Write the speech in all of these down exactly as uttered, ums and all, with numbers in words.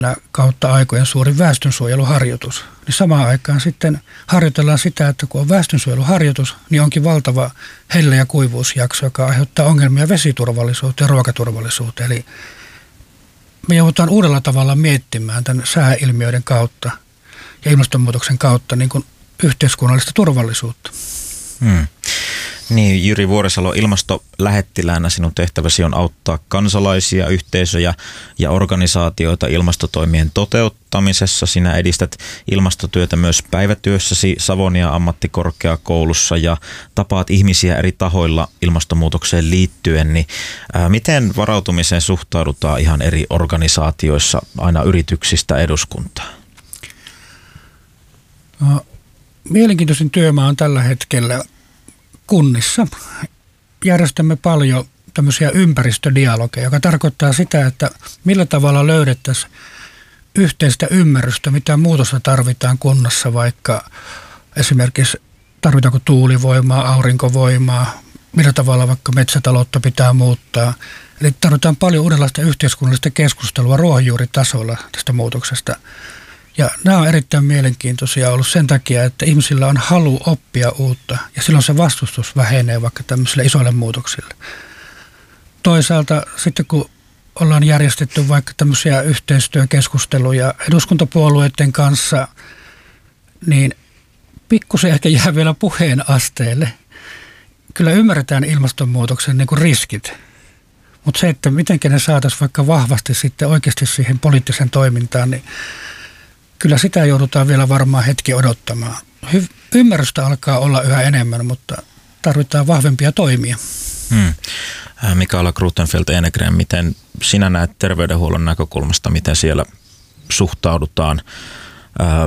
kautta aikojen suurin väestönsuojeluharjoitus. Niin samaan aikaan sitten harjoitellaan sitä, että kun on väestönsuojeluharjoitus, niin onkin valtava helle- ja kuivuusjakso, joka aiheuttaa ongelmia vesiturvallisuuteen ja ruokaturvallisuuteen. Eli me joudutaan uudella tavalla miettimään tämän sääilmiöiden kautta ja ilmastonmuutoksen kautta niin kuin yhteiskunnallista turvallisuutta. Hmm. Niin, Jyri Vuorisalo, ilmastolähettiläänä sinun tehtäväsi on auttaa kansalaisia, yhteisöjä ja organisaatioita ilmastotoimien toteuttamisessa. Sinä edistät ilmastotyötä myös päivätyössäsi Savonia ammattikorkeakoulussa ja tapaat ihmisiä eri tahoilla ilmastonmuutokseen liittyen. Niin, ää, miten varautumiseen suhtaudutaan ihan eri organisaatioissa, aina yrityksistä eduskuntaan? No, mielenkiintoisin työmaa on tällä hetkellä kunnissa. Järjestämme paljon tämmöisiä ympäristödialogeja, joka tarkoittaa sitä, että millä tavalla löydettäisiin yhteistä ymmärrystä, mitä muutosta tarvitaan kunnassa, vaikka esimerkiksi tarvitaanko tuulivoimaa, aurinkovoimaa, millä tavalla vaikka metsätaloutta pitää muuttaa. Eli tarvitaan paljon uudenlaista yhteiskunnallista keskustelua ruohonjuuritasolla tästä muutoksesta. Ja nämä on erittäin mielenkiintoisia ollut sen takia, että ihmisillä on halu oppia uutta ja silloin se vastustus vähenee vaikka tämmöisille isoille muutoksille. Toisaalta sitten kun ollaan järjestetty vaikka tämmöisiä yhteistyökeskusteluja eduskuntapuolueiden kanssa, niin pikkusen ehkä jää vielä puheen asteelle. Kyllä ymmärretään ilmastonmuutoksen niin kuin riskit, mutta se, että miten ne saataisiin vaikka vahvasti sitten oikeasti siihen poliittiseen toimintaan, niin kyllä sitä joudutaan vielä varmaan hetki odottamaan. Hy- ymmärrystä alkaa olla yhä enemmän, mutta tarvitaan vahvempia toimia. Hmm. Mikaela Grotefeld-Enegren, miten sinä näet terveydenhuollon näkökulmasta, miten siellä suhtaudutaan ää,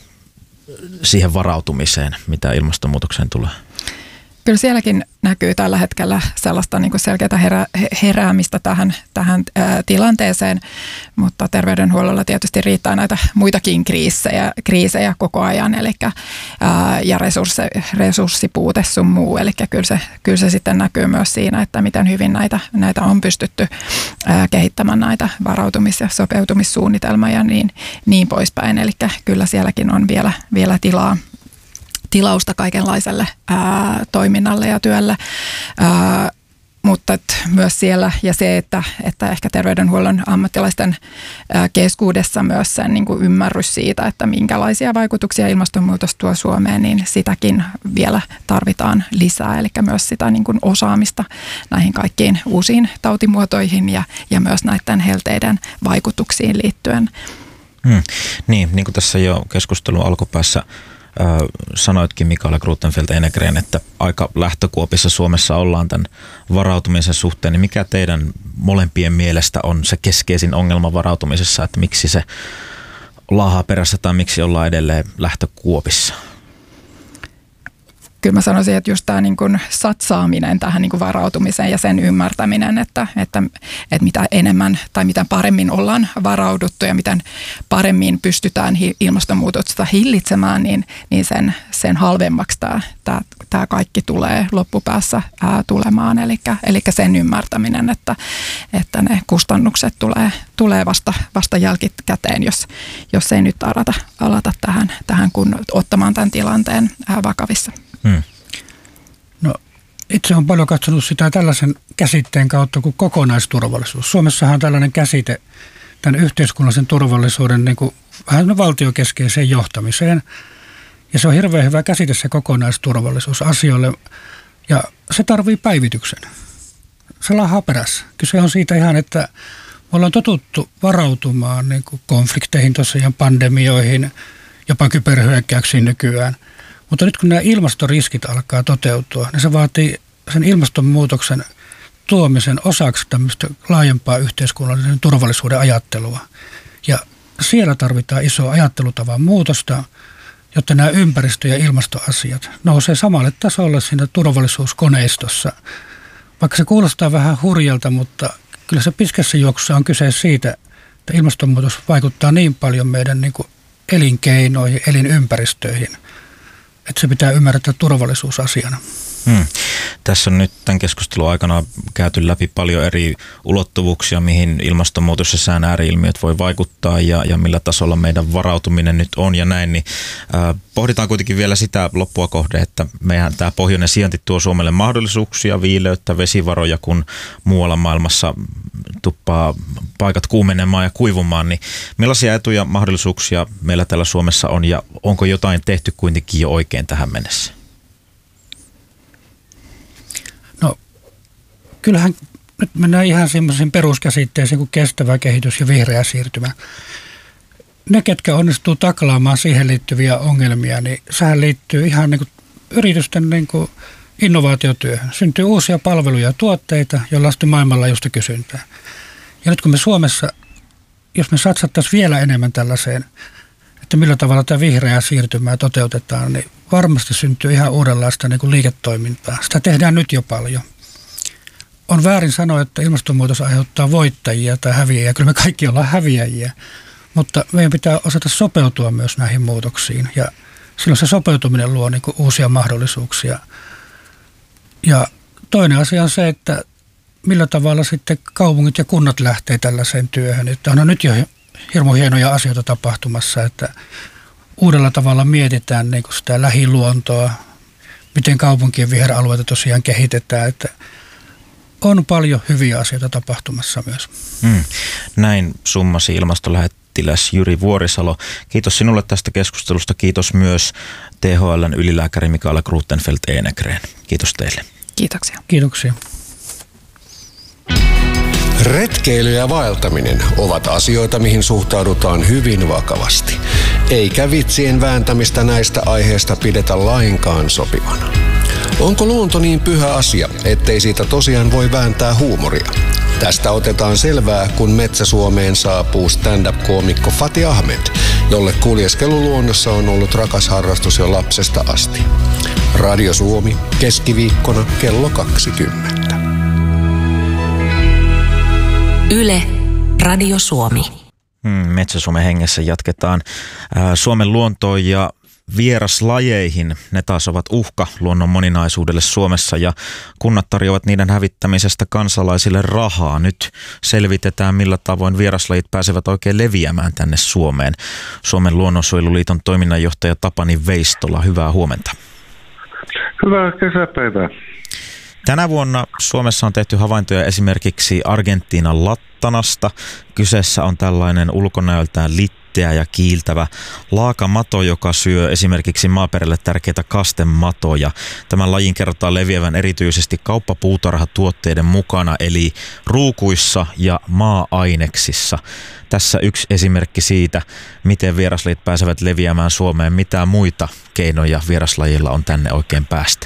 siihen varautumiseen, mitä ilmastonmuutokseen tulee? Kyllä sielläkin näkyy tällä hetkellä sellaista niin kuin selkeää herä, heräämistä tähän, tähän ää, tilanteeseen, mutta terveydenhuollolla tietysti riittää näitä muitakin kriisejä, kriisejä koko ajan, eli, ää, ja resurssi, resurssipuute sun muu, eli kyllä se, kyllä se sitten näkyy myös siinä, että miten hyvin näitä, näitä on pystytty ää, kehittämään näitä varautumis- ja sopeutumissuunnitelmia ja niin, niin poispäin, eli kyllä sielläkin on vielä, vielä tilaa. tilausta kaikenlaiselle ää, toiminnalle ja työlle, ää, mutta et myös siellä ja se, että, että ehkä terveydenhuollon ammattilaisten ää, keskuudessa myös sen niin kuin ymmärrys siitä, että minkälaisia vaikutuksia ilmastonmuutos tuo Suomeen, niin sitäkin vielä tarvitaan lisää, eli myös sitä niin kuin osaamista näihin kaikkiin uusiin tautimuotoihin ja, ja myös näiden helteiden vaikutuksiin liittyen. Hmm. Niin, niin kuin tässä jo keskustelun alkupäässä sanoitkin Mikaela Grotefeld-Enegren, että aika lähtökuopissa Suomessa ollaan tämän varautumisen suhteen, niin mikä teidän molempien mielestä on se keskeisin ongelma varautumisessa, että miksi se laahaa perässä tai miksi ollaan edelleen lähtökuopissa? Kyllä mä sanoisin, että just tämä niin kuin satsaaminen tähän niin kuin varautumiseen ja sen ymmärtäminen, että, että, että mitä enemmän tai mitä paremmin ollaan varauduttu ja miten paremmin pystytään ilmastonmuutosta hillitsemään, niin, niin sen, sen halvemmaksi tämä, tämä, tämä kaikki tulee loppupäässä ää, tulemaan. Eli, eli sen ymmärtäminen, että, että ne kustannukset tulee, tulee vasta, vasta jälkikäteen, jos, jos ei nyt alata, alata tähän, tähän kun ottamaan tämän tilanteen ää, vakavissa. Hmm. No, itse olen paljon katsonut sitä tällaisen käsitteen kautta kuin kokonaisturvallisuus. Suomessahan on tällainen käsite tämän yhteiskunnallisen turvallisuuden niin kuin vähän valtiokeskeiseen johtamiseen. Ja se on hirveän hyvä käsite se kokonaisturvallisuus asioille. Ja se tarvii päivityksen. Se laahaa perässä. Kyse on siitä ihan, että me ollaan totuttu varautumaan niin kuin konflikteihin tosiaan, pandemioihin, jopa kyberhyökkäyksiin nykyään. Mutta nyt kun nämä ilmastoriskit alkaa toteutua, niin se vaatii sen ilmastonmuutoksen tuomisen osaksi tämmöistä laajempaa yhteiskunnallisen turvallisuuden ajattelua. Ja siellä tarvitaan isoa ajattelutavan muutosta, jotta nämä ympäristö- ja ilmastoasiat nousee samalle tasolle siinä turvallisuuskoneistossa. Vaikka se kuulostaa vähän hurjalta, mutta kyllä se pitkässä juoksussa on kyse siitä, että ilmastonmuutos vaikuttaa niin paljon meidän niin kuin elinkeinoihin, elinympäristöihin, että se pitää ymmärtää turvallisuusasiana. Hmm. Tässä on nyt tämän keskustelun aikana käyty läpi paljon eri ulottuvuuksia, mihin ilmastonmuutos ja sään ääri-ilmiöt voi vaikuttaa ja, ja millä tasolla meidän varautuminen nyt on ja näin. Niin, äh, pohditaan kuitenkin vielä sitä loppua kohde, että meidän tämä pohjoinen sijainti tuo Suomelle mahdollisuuksia, viileyttä, vesivaroja, kun muualla maailmassa tuppaa paikat kuumenemaan ja kuivumaan. Niin millaisia etuja mahdollisuuksia meillä täällä Suomessa on ja onko jotain tehty kuitenkin jo oikein tähän mennessä? Kyllähän nyt mennään ihan semmoisiin peruskäsitteisiin kuin kestävä kehitys ja vihreä siirtymä. Ne, ketkä onnistuu taklaamaan siihen liittyviä ongelmia, niin sehän liittyy ihan niin kuin yritysten niin kuin innovaatiotyöhön. Syntyy uusia palveluja ja tuotteita, joilla on sitten maailmanlaajuista kysyntää. Ja nyt kun me Suomessa, jos me satsattaisiin vielä enemmän tällaiseen, että millä tavalla tämä vihreää siirtymää toteutetaan, niin varmasti syntyy ihan uudenlaista niin kuin liiketoimintaa. Sitä tehdään nyt jo paljon. On väärin sanoa, että ilmastonmuutos aiheuttaa voittajia tai häviäjiä. Kyllä me kaikki ollaan häviäjiä, mutta meidän pitää osata sopeutua myös näihin muutoksiin. Ja silloin se sopeutuminen luo niin kuin uusia mahdollisuuksia. Ja toinen asia on se, että millä tavalla sitten kaupungit ja kunnat lähtee tällaiseen työhön. Että on nyt jo hirmu hienoja asioita tapahtumassa, että uudella tavalla mietitään niin kuin sitä lähiluontoa, miten kaupunkien viheralueita tosiaan kehitetään, että on paljon hyviä asioita tapahtumassa myös. Mm. Näin summasi ilmastolähettiläs Jyri Vuorisalo. Kiitos sinulle tästä keskustelusta. Kiitos myös T H L:n ylilääkäri Mikaela Gruttenfeldt-Enekreen. Kiitos teille. Kiitoksia. Kiitoksia. Retkeily ja vaeltaminen ovat asioita, mihin suhtaudutaan hyvin vakavasti. Eikä vitsien vääntämistä näistä aiheista pidetä lainkaan sopivana. Onko luonto niin pyhä asia, ettei siitä tosiaan voi vääntää huumoria? Tästä otetaan selvää, kun Metsä-Suomeen saapuu stand-up-koomikko Fatih Ahmed, jolle kuljeskelu luonnossa on ollut rakas harrastus jo lapsesta asti. Radio Suomi, keskiviikkona kello kaksikymmentä. Yle, Radio Suomi. Hmm, Metsä-Suomen hengessä jatketaan ää, Suomen luontoon ja vieraslajeihin. Ne taas ovat uhka luonnon moninaisuudelle Suomessa ja kunnat tarjoavat niiden hävittämisestä kansalaisille rahaa. Nyt selvitetään, millä tavoin vieraslajit pääsevät oikein leviämään tänne Suomeen. Suomen luonnonsuojeluliiton toiminnanjohtaja Tapani Veistola, hyvää huomenta. Hyvää kesäpäivää. Tänä vuonna Suomessa on tehty havaintoja esimerkiksi Argentiinan lattanasta. Kyseessä on tällainen ulkonäöltään litteä ja kiiltävä laakamato, joka syö esimerkiksi maaperälle tärkeitä kastematoja. Tämän lajin kerrotaan leviävän erityisesti kauppapuutarhatuotteiden mukana, eli ruukuissa ja maa-aineksissa. Tässä yksi esimerkki siitä, miten vieraslajit pääsevät leviämään Suomeen. Mitä muita keinoja vieraslajilla on tänne oikein päästä?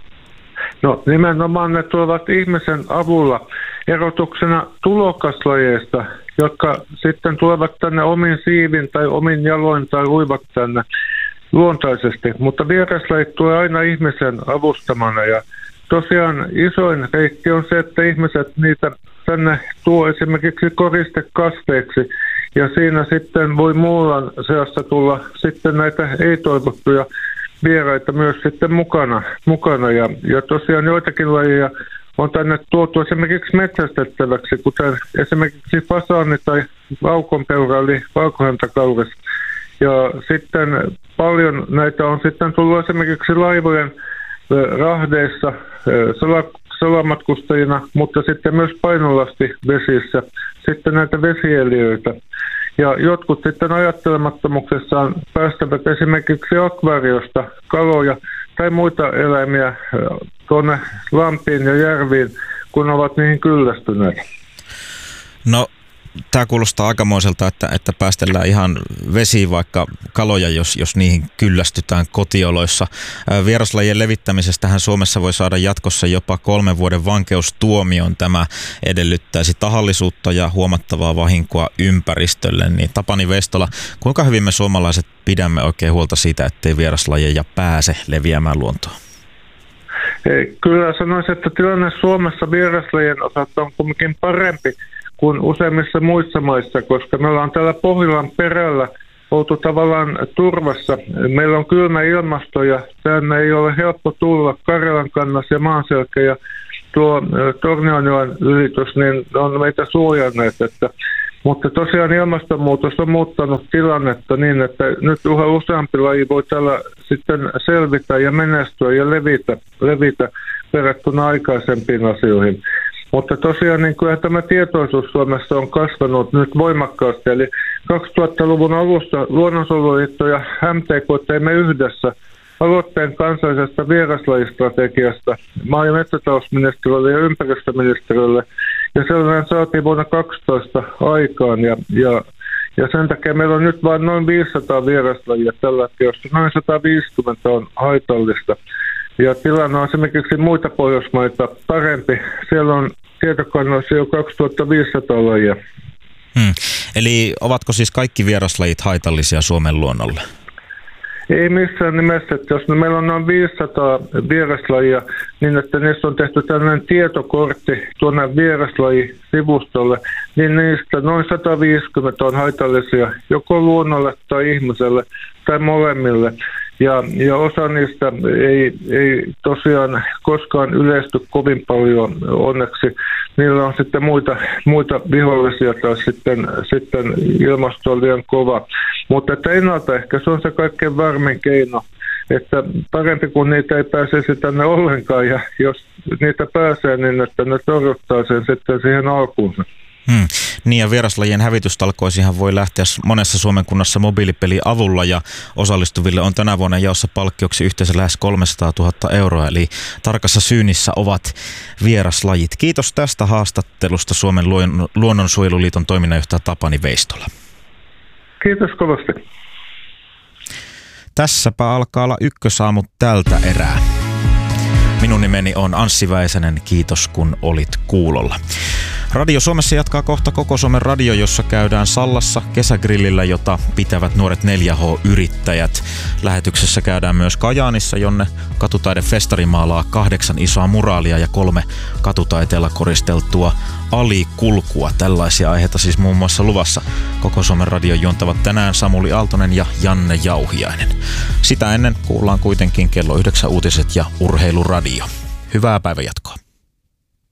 No nimenomaan ne tuovat ihmisen avulla erotuksena tulokaslajeista, jotka sitten tulevat tänne omin siivin tai omin jaloin tai uivat tänne luontaisesti. Mutta vieraslajit tulee aina ihmisen avustamana ja tosiaan isoin reitti on se, että ihmiset niitä tänne tuo esimerkiksi koristekasveiksi ja siinä sitten voi muulan seassa tulla sitten näitä ei-toivottuja vieraita myös sitten mukana, mukana. Ja, ja tosiaan joitakin lajeja on tänne tuotu esimerkiksi metsästettäväksi, kuten esimerkiksi fasaani tai vaukonpeura eli valkohäntäkauris. Ja sitten paljon näitä on sitten tullut esimerkiksi laivojen rahdeissa salamatkustajina, mutta sitten myös painolastivesissä sitten näitä vesieliöitä. Ja jotkut sitten ajattelemattomuksessaan päästävät esimerkiksi akvaariosta kaloja tai muita eläimiä tuonne lampiin ja järviin, kun ovat niihin kyllästyneet. No, tämä kuulostaa aikamoiselta, että, että päästellään ihan vesiin vaikka kaloja, jos, jos niihin kyllästytään kotioloissa. Vieraslajien levittämisestähän Suomessa voi saada jatkossa jopa kolmen vuoden vankeustuomion. Tämä edellyttäisi tahallisuutta ja huomattavaa vahinkoa ympäristölle. Niin Tapani Veistola, kuinka hyvin me suomalaiset pidämme oikein huolta siitä, ettei vieraslajeja pääse leviämään luontoon? Kyllä sanoisin, että tilanne Suomessa vieraslajien osalta on kuitenkin parempi kuin useimmissa muissa maissa, koska me ollaan täällä Pohjolan perällä oltu tavallaan turvassa. Meillä on kylmä ilmasto ja tänne ei ole helppo tulla. Karjalankannas ja Maanselkä ja tuo Tornionjoen ylitys niin on meitä suojanneet. Että, mutta tosiaan ilmastonmuutos on muuttanut tilannetta niin, että nyt yhä useampi laji voi tällä sitten selvitä ja menestyä ja levitä, levitä verrattuna aikaisempiin asioihin. Mutta tosiaan niin kyllä tämä tietoisuus Suomessa on kasvanut nyt voimakkaasti. Eli kaksituhattaluvun alussa Luonnonsuojeluliitto ja M T K teimme yhdessä aloitteen kansallisesta vieraslajistrategiasta maa- ja metsätalousministeriölle ja ympäristöministeriölle. Ja sellainen saatiin vuonna kaksitoista aikaan. Ja, ja, ja sen takia meillä on nyt vain noin viisisataa vieraslajia tällä hetkellä, josta noin sata viisikymmentä on haitallista. Ja tilanne on esimerkiksi muita Pohjoismaita parempi. Siellä on tietokannoissa jo kaksituhattaviisisataa lajia. Hmm. Eli ovatko siis kaikki vieraslajit haitallisia Suomen luonnolle? Ei missään nimessä. Että jos meillä on noin viisisataa vieraslajia, niin että niistä on tehty tällainen tietokortti tuonne vieraslajisivustolle, niin niistä noin sata viisikymmentä on haitallisia joko luonnolle tai ihmiselle tai molemmille. Ja, ja osa niistä ei, ei tosiaan koskaan yleisty kovin paljon onneksi. Niillä on sitten muita, muita vihollisia tai sitten, sitten ilmasto on liian kova. Mutta että ennaltaehkäisy se on se kaikkein varmin keino, että parempi kuin niitä ei pääsisi tänne ollenkaan ja jos niitä pääsee, niin että ne torjuttaa sen sitten siihen alkuunsa. Hmm. Niin ja vieraslajien hävitystalkoisiinhan voi lähteä monessa Suomen kunnassa mobiilipeli avulla ja osallistuville on tänä vuonna jaossa palkkioksi yhteensä lähes kolmesataatuhatta euroa, eli tarkassa syynissä ovat vieraslajit. Kiitos tästä haastattelusta Suomen luonnonsuojeluliiton toiminnanjohtaja Tapani Veistola. Kiitos kovasti. Tässäpä alkaa olla ykkösaamu tältä erää. Minun nimeni on Anssi Väisänen, kiitos kun olit kuulolla. Radio Suomessa jatkaa kohta Koko Suomen radio, jossa käydään Sallassa kesägrillillä, jota pitävät nuoret neljä H-yrittäjät. Lähetyksessä käydään myös Kajaanissa, jonne Katutaidefestari maalaa kahdeksan isoa muraalia ja kolme katutaiteella koristeltua alikulkua. Tällaisia aiheita siis muun muassa luvassa. Koko Suomen radio juontavat tänään Samuli Aaltonen ja Janne Jauhiainen. Sitä ennen kuullaan kuitenkin kello yhdeksän uutiset ja urheiluradio. Hyvää päivänjatkoa.